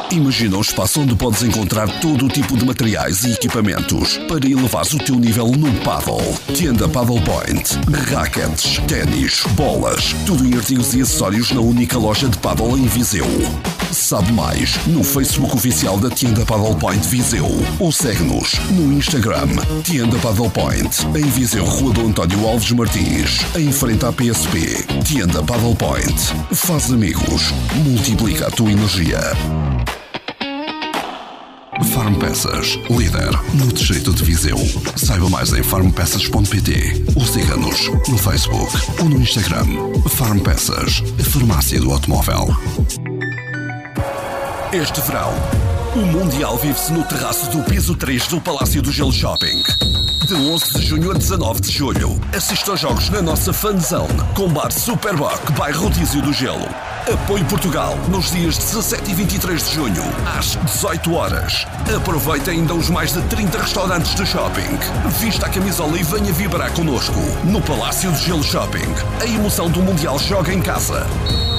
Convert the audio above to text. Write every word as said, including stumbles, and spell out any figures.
Imagina um espaço onde podes encontrar todo o tipo de materiais e equipamentos para elevares o teu nível no paddle. Tienda Paddle Point. Raquetes, ténis, bolas, tudo em artigos e acessórios na única loja de paddle em Viseu. Sabe mais no Facebook oficial da Tienda Paddle Point Viseu ou segue-nos no Instagram Tienda Paddle Point, em Viseu, Rua do António Alves Martins, em frente à P S P. Tienda Paddle Point. Faz amigos, multiplica a tua energia. Farm Peças, líder no distrito de Viseu. Saiba mais em farm peças ponto pt ou siga-nos no Facebook ou no Instagram. Farm Peças, a farmácia do automóvel. Este verão, o Mundial vive-se no terraço do piso três do Palácio do Gelo Shopping. De onze de junho a dezanove de julho, assista aos jogos na nossa fanzone, com bar Superboc, bairro Rodízio do Gelo. Apoio Portugal, nos dias dezassete e vinte e três de junho, às dezoito horas. Aproveite ainda os mais de trinta restaurantes do shopping. Vista a camisola e venha vibrar connosco. No Palácio do Gelo Shopping, a emoção do Mundial joga em casa.